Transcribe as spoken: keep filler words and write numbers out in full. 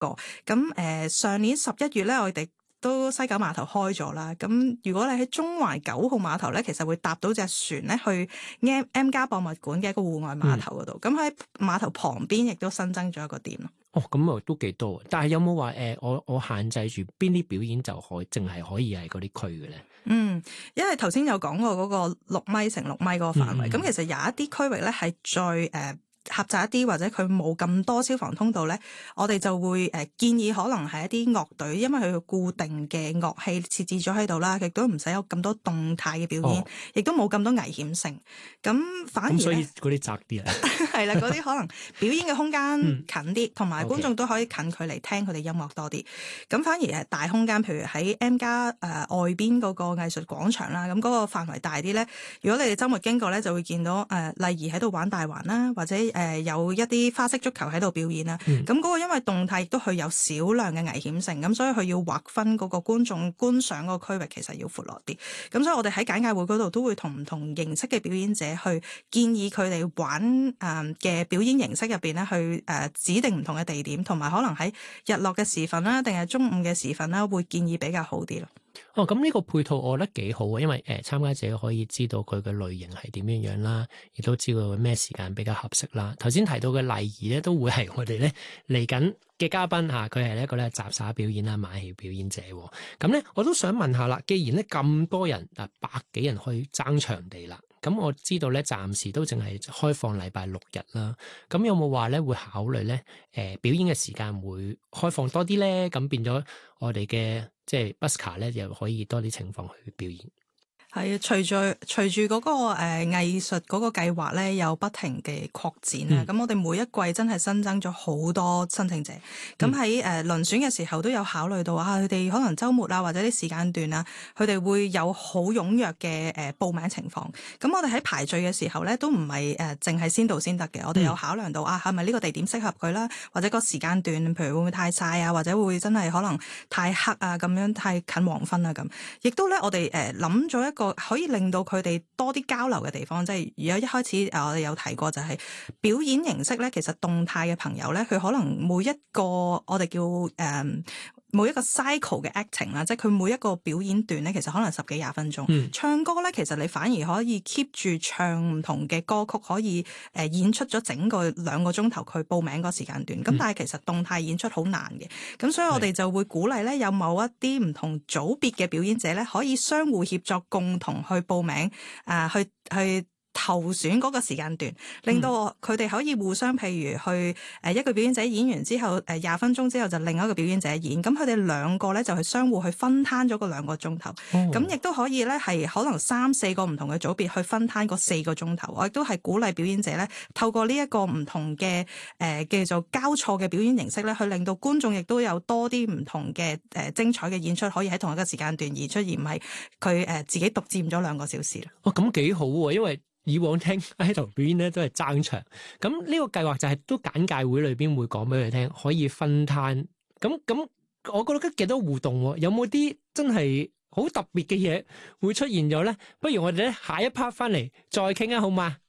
個。咁誒、呃、上年十一月咧，我哋都西九碼頭開咗啦。咁如果你喺中環九號碼頭咧，其實會搭到隻船咧去 M M 家博物館嘅一個戶外碼頭嗰度。咁喺碼頭旁邊亦都新增咗一個點咯。 哦，咁啊都幾多，但係有冇話誒，我我限制住邊啲表演就可以，淨係可以係嗰啲區嘅咧？ 嗯，因為頭先有講過嗰個六米乘六米嗰個範圍，咁、嗯、其實有一啲區域咧係再誒。呃狹窄一啲或者佢冇咁多消防通道咧，我哋就會誒建議可能係一啲樂隊，因為佢固定嘅樂器設置咗喺度啦，亦都唔使有咁多動態嘅表演，亦、哦、都冇咁多危險性。咁反而咁所以嗰啲窄啲啊，係啦，嗰啲可能表演嘅空間近啲，同、嗯、埋觀眾都可以近距離聽佢哋音樂多啲。咁、okay. 反而係大空間，譬如喺 M 家誒外邊嗰個藝術廣場啦，咁嗰個範圍大啲咧。如果你哋週末經過咧，就會見到誒麗儀喺度玩大環啦，或者誒、呃、有一啲花式足球喺度表演啦，咁、嗯、嗰個因為動態亦都佢有少量嘅危險性，咁所以佢要劃分嗰個觀眾觀賞嗰個區域，其實要闊落啲。咁所以我哋喺簡介會嗰度都會同唔同形式嘅表演者去建議佢哋玩誒嘅表演形式入邊咧，去誒指定唔同嘅地點，同埋可能喺日落嘅時分啦，定係中午嘅時分啦，會建議比較好啲咯。 哦，咁呢個配套我覺得幾好啊，因為誒參加者可以知道佢嘅類型係點樣樣啦，亦都知道咩時間比較合適啦。頭先提到嘅麗儀咧，都會係我哋咧嚟緊嘅嘉賓嚇，佢係一個咧雜耍表演啦、馬戲表演者。咁咧，我都想問下啦，既然咧咁多人啊，百幾人去爭場地啦，咁我知道咧暫時都淨係開放禮拜六日啦。咁有冇話咧會考慮咧誒表演嘅時間會開放多啲咧？咁變咗我哋嘅即係 busker 咧，又可以多啲情況去表演。 係啊，隨住隨住嗰個誒、呃、藝術嗰個計劃咧，有不停嘅擴展啦。咁、嗯、我哋每一季真係新增咗好多申請者。咁喺誒遴選嘅時候都有考慮到啊，佢哋可能週末啊或者啲時間段啊，佢哋會有好踴躍嘅誒、呃、報名情況。咁我哋喺排序嘅時候咧，都唔係誒淨係先到先得嘅。我哋有考量到、嗯、啊，係咪呢個地點適合佢啦？或者個時間段，譬如會唔會太曬啊？或者會真係可能太黑啊？咁樣太近黃昏啊咁。亦都咧，我哋誒諗咗一個個可以令到佢哋多啲交流嘅地方，即係如果一開始誒我哋有提過就係表演形式咧，其實動態嘅朋友咧，佢可能每一個我哋叫誒。嗯每一個 cycle 嘅 acting 啦，即係佢每一個表演段咧，其實可能十幾廿分鐘、嗯。唱歌咧，其實你反而可以 keep 住唱唔同嘅歌曲，可以誒演出咗整個兩個鐘頭佢報名個時間段。咁、嗯、但係其實動態演出好難嘅，咁所以我哋就會鼓勵咧，有某一啲唔同組別嘅表演者咧，可以相互協作，共同去報名，啊、呃，去去。投選嗰個時間段，令到佢哋可以互相，譬如去誒一個表演者演完之後，誒廿分鐘之後就另一個表演者演，咁佢哋兩個咧就去相互去分攤咗個兩個鐘頭，咁亦都可以咧係可能三四個唔同嘅組別去分攤個四個鐘頭。我亦都係鼓勵表演者咧，透過呢一個唔同嘅誒、呃、叫做交錯嘅表演形式咧，去令到觀眾亦都有多啲唔同嘅誒、呃、精彩嘅演出，可以喺同一個時間段演出，而唔係佢誒自己獨佔咗兩個小時啦。 哦，咁幾好喎，因為以往聽喺度表演咧都係爭場，咁呢個計劃就係都簡介會裏邊會講俾佢聽，可以分攤，咁咁我覺得都幾多互動，有冇啲真係好特別嘅嘢會出現咗咧？不如我哋咧下一 part 翻嚟再傾啊，好嘛？